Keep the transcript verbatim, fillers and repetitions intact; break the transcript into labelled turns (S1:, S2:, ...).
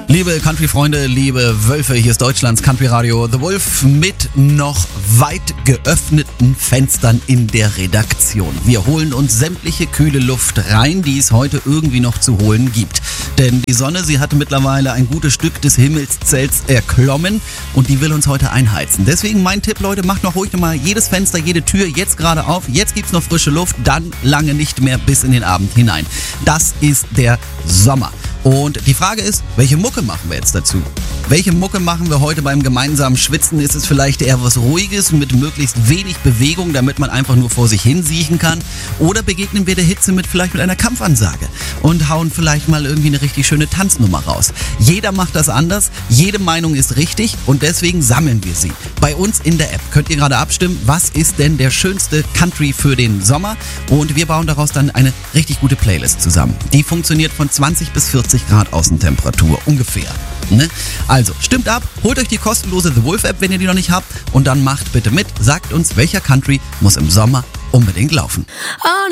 S1: Liebe Country-Freunde, liebe Wölfe, hier ist Deutschlands Country-Radio The Wolf mit noch weit geöffneten Fenstern in der Redaktion. Wir holen uns sämtliche kühle Luft rein, die es heute irgendwie noch zu holen gibt. Denn die Sonne, sie hat mittlerweile ein gutes Stück des Himmelszelts erklommen und die will uns heute einheizen. Deswegen mein Tipp, Leute, macht noch ruhig nochmal jedes Fenster, jede Tür jetzt gerade auf. Jetzt gibt's noch frische Luft, dann lange nicht mehr bis in den Abend hinein. Das ist der Sommer. Und die Frage ist, welche Mucke machen wir jetzt dazu? Welche Mucke machen wir heute beim gemeinsamen Schwitzen? Ist es vielleicht eher was Ruhiges mit möglichst wenig Bewegung, damit man einfach nur vor sich hin siechen kann? Oder begegnen wir der Hitze mit vielleicht mit einer Kampfansage und hauen vielleicht mal irgendwie eine richtig schöne Tanznummer raus? Jeder macht das anders, jede Meinung ist richtig und deswegen sammeln wir sie. Bei uns in der App könnt ihr gerade abstimmen, was ist denn der schönste Country für den Sommer? Und wir bauen daraus dann eine richtig gute Playlist zusammen. Die funktioniert von zwanzig bis vierzig Grad Außentemperatur ungefähr. Ne? Also, stimmt ab, holt euch die kostenlose The Wolf App, wenn ihr die noch nicht habt und dann macht bitte mit, sagt uns, welcher Country muss im Sommer unbedingt laufen.